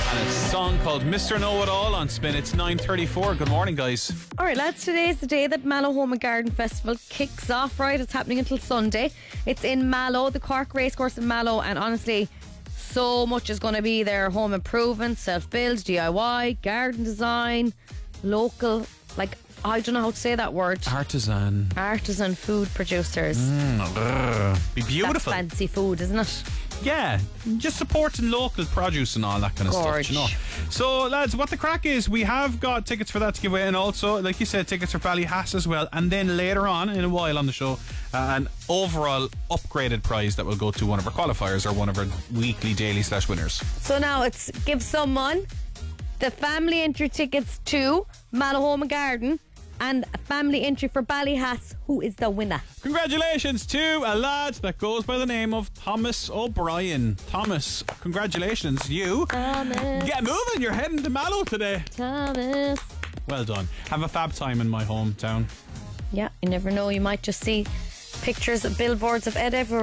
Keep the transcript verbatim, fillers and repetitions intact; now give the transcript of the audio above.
And it's a song called Mister Know-It-All on Spin. It's nine thirty-four. Good morning, guys. Alright lads, today's the day that Mallow Home and Garden Festival kicks off, right? It's happening until Sunday. It's in Mallow, the Cork Racecourse in Mallow, and honestly, so much is going to be there. Home improvement, self-build, D I Y, garden design, local, like, I don't know how to say that word. Artisan. Artisan food producers. Mm, be beautiful. That's fancy food, isn't it? Yeah, just supporting local produce and all that kind of Gorge. stuff, you know. So, lads, what the crack is, we have got tickets for that to give away, and also, like you said, tickets for Ballyhass as well. And then later on, in a while on the show, uh, an overall upgraded prize that will go to one of our qualifiers or one of our weekly, daily slash winners. So now it's give someone the family entry tickets to Mallow Home and Garden and a family entry for Ballyhass. Who is the winner? Congratulations to a lad that goes by the name of Thomas O'Brien. Thomas, congratulations. You Thomas. get moving. You're heading to Mallow today. Thomas. Well done. Have a fab time in my hometown. Yeah, you never know. You might just see pictures of billboards of Ed everywhere.